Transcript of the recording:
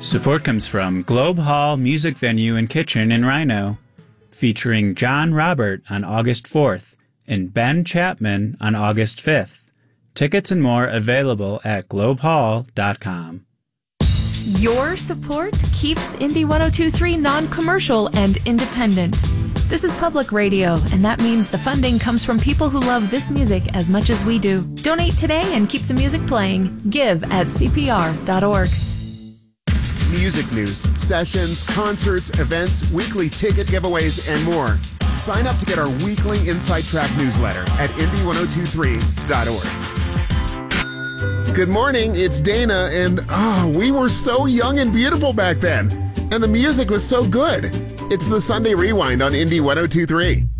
Support comes from Globe Hall Music Venue and Kitchen in Rhino, featuring John Robert on August 4th and Ben Chapman on August 5th. Tickets and more available at globehall.com. Your support keeps Indie 102.3 non-commercial and independent. This is public radio, and that means the funding comes from people who love this music as much as we do. Donate today and keep the music playing. Give at CPR.org. Music news, sessions, concerts, events, weekly ticket giveaways, and more. Sign up to get our weekly Inside Track newsletter at indie1023.org. Good morning, it's Dana, and we were so young and beautiful back then. And the music was so good. It's the Sunday Rewind on Indie 102.3.